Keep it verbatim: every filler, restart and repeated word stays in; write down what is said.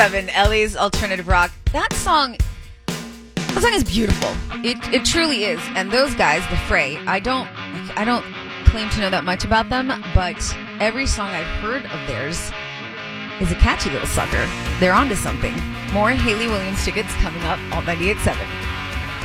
Seven, L A's alternative rock. That song, that song is beautiful. It it truly is. And those guys, the Fray, I don't I don't claim to know that much about them, but every song I've heard of theirs is a catchy little sucker. They're onto something. More Hayley Williams tickets coming up on ninety-eight point seven.